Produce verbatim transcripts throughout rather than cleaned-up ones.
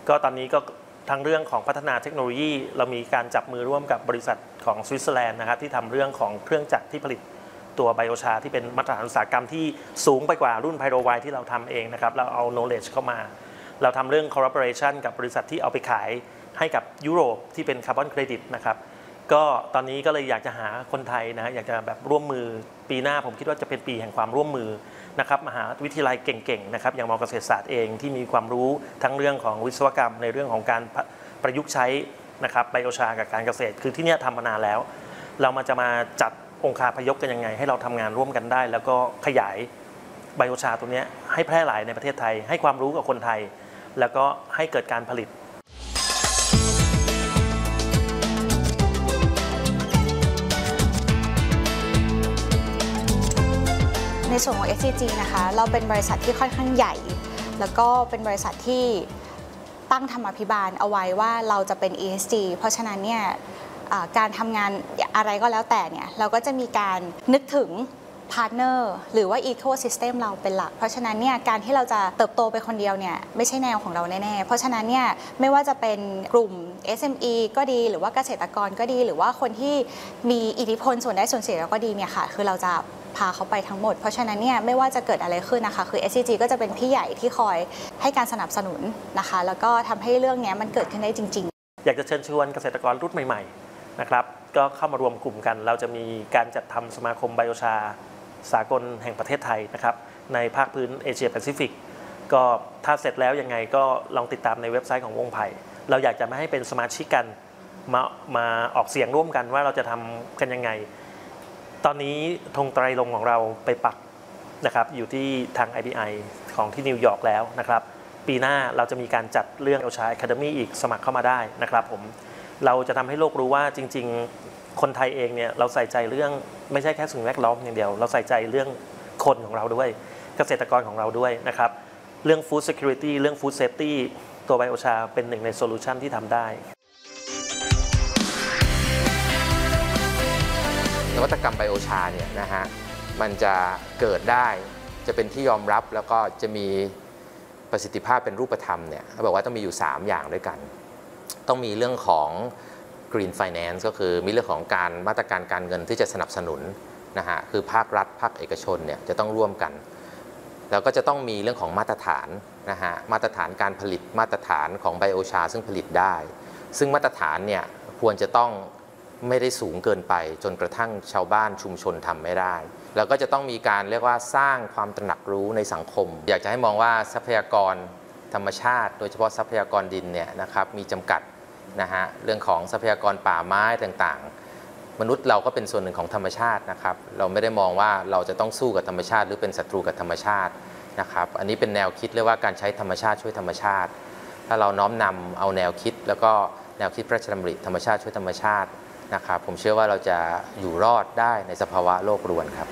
ก็ตอนนี้ก็ทั้งเรื่องของพัฒนาเทคโนโลยีเรามีการจับมือร่วมกับบริษัทของสวิตเซอร์แลนด์นะครับที่ทำเรื่องของเครื่องจักรที่ผลิตตัวไบโอชาที่เป็นมาตรฐานอุตสาหกรรมที่สูงไปกว่ารุ่นไพโรไวที่เราทำเองนะครับเราเอา knowledge เข้ามาเราทำเรื่อง collaboration กับบริษัทที่เอาไปขายให้กับยุโรปที่เป็นคาร์บอนเครดิตนะครับก็ตอนนี้ก็เลยอยากจะหาคนไทยนะอยากจะแบบร่วมมือปีหน้าผมคิดว่าจะเป็นปีแห่งความร่วมมือนะครับมหาวิทยาลัยเก่งๆนะครับอย่างมอเกษตรศาสตร์เองที่มีความรู้ทั้งเรื่องของวิศวกรรมในเรื่องของการประยุกต์ใช้นะครับไบโอชากับการเกษตรคือที่นี่ทำมานานแล้วเรามาจะมาจัดองค์คาพยพกันยังไงให้เราทำงานร่วมกันได้แล้วก็ขยายไบโอชาตัวนี้ให้แพร่หลายในประเทศไทยให้ความรู้กับคนไทยแล้วก็ให้เกิดการผลิตในส่วนของ เอส ซี จี นะคะเราเป็นบริษัทที่ค่อนข้างใหญ่แล้วก็เป็นบริษัทที่ตั้งธรรมาภิบาลเอาไว้ว่าเราจะเป็น อี เอส จี เพราะฉะนั้นเนี่ยการทำงานอะไรก็แล้วแต่เนี่ยเราก็จะมีการนึกถึงพาร์ทเนอร์หรือว่า Ecosystem เราเป็นหลักเพราะฉะนั้นเนี่ยการที่เราจะเติบโตไปคนเดียวเนี่ยไม่ใช่แนวของเราแน่ๆเพราะฉะนั้นเนี่ยไม่ว่าจะเป็นกลุ่ม เอส เอ็ม อี ก็ดีหรือว่าเกษตรกรก็ดีหรือว่าคนที่มีอิทธิพลส่วนได้ส่วนเสียก็ดีเนี่ยค่ะคือเราจะพาเขาไปทั้งหมดเพราะฉะนั้นเนี่ยไม่ว่าจะเกิดอะไรขึ้นนะคะคือ เอส ซี จี ก็จะเป็นพี่ใหญ่ที่คอยให้การสนับสนุนนะคะแล้วก็ทำให้เรื่องนี้มันเกิดขึ้นได้จริงๆอยากจะเชิญชวนเกษตรกรรุ่นใหม่ๆนะครับก็เข้ามารวมกลุ่มกันเราจะมีการจัดทำสมาคมไบโอชาสากลแห่งประเทศไทยนะครับในภาคพื้นเอเชียแปซิฟิกก็ถ้าเสร็จแล้วยังไงก็ลองติดตามในเว็บไซต์ของวงไผ่เราอยากจะไม่ให้เป็นสมาชิกกันมามาออกเสียงร่วมกันว่าเราจะทำกันยังไงตอนนี้ธงไตรรงค์ของเราไปปักนะครับอยู่ที่ทาง ไอ บี ไอ ของที่นิวยอร์กแล้วนะครับปีหน้าเราจะมีการจัดเรื่องไบโอชา Academy อีกสมัครเข้ามาได้นะครับผมเราจะทำให้โลกรู้ว่าจริงๆคนไทยเองเนี่ยเราใส่ใจเรื่องไม่ใช่แค่สิ่งแวดล้อมอย่างเดียวเราใส่ใจเรื่องคนของเราด้วยเกษตรกรของเราด้วยนะครับเรื่อง Food Security เรื่อง Food Safety ตัวไบโอชาเป็นหนึ่งในโซลูชันที่ทำได้นวัตกรรมไบโอชาเนี่ยนะฮะมันจะเกิดได้จะเป็นที่ยอมรับแล้วก็จะมีประสิทธิภาพเป็นรูปธรรมเนี่ยเขาบอกว่าต้องมีอยู่สามอย่างด้วยกันต้องมีเรื่องของ Green Finance ก็คือมีเรื่องของการมาตรการการเงินที่จะสนับสนุนนะฮะคือภาครัฐภาคเอกชนเนี่ยจะต้องร่วมกันแล้วก็จะต้องมีเรื่องของมาตรฐานนะฮะมาตรฐานการผลิตมาตรฐานของไบโอชาซึ่งผลิตได้ซึ่งมาตรฐานเนี่ยควรจะต้องไม่ได้สูงเกินไปจนกระทั่งชาวบ้านชุมชนทำไม่ได้แล้วก็จะต้องมีการเรียกว่าสร้างความตระหนักรู้ในสังคมอยากจะให้มองว่าทรัพยากรธรรมชาติโดยเฉพาะทรัพยากรดินเนี่ยนะครับมีจำกัดนะฮะเรื่องของทรัพยากรป่าไม้ต่างๆมนุษย์เราก็เป็นส่วนหนึ่งของธรรมชาตินะครับเราไม่ได้มองว่าเราจะต้องสู้กับธรรมชาติหรือเป็นศัตรูกับธรรมชาตินะครับอันนี้เป็นแนวคิดเรียกว่าการใช้ธรรมชาติช่วยธรรมชาติถ้าเราน้อมนำเอาแนวคิดแล้วก็แนวคิดพระราชดำริธรรมชาติช่วยธรรมชาตินะครับผมเชื่อว่าเราจะอยู่รอดได้ในสภาวะโลกรวนครับ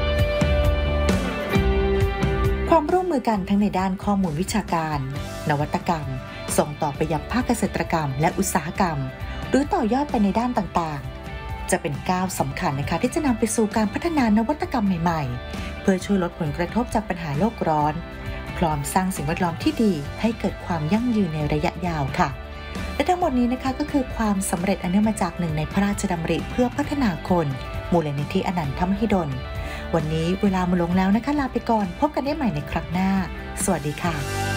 ความร่วมมือกันทั้งในด้านข้อมูลวิชาการนวัตกรรมส่งต่อไปยังภาคเกษตรกรรมและอุตสาหกรรมหรือต่อยอดไปในด้านต่างๆจะเป็นก้าวสำคัญนะคะที่จะนำไปสู่การพัฒนานวัตกรรมใหม่ๆเพื่อช่วยลดผลกระทบจากปัญหาโลกร้อนพร้อมสร้างสิ่งแวดล้อมที่ดีให้เกิดความยั่งยืนในระยะยาวค่ะและทั้งหมดนี้นะคะก็คือความสำเร็จอันเนื่องมาจากหนึ่งในพระราชดำริเพื่อพัฒนาคนมูลนิธิอนันทมหิดลวันนี้เวลาหมดลงแล้วนะคะลาไปก่อนพบกันได้ใหม่ในครั้งหน้าสวัสดีค่ะ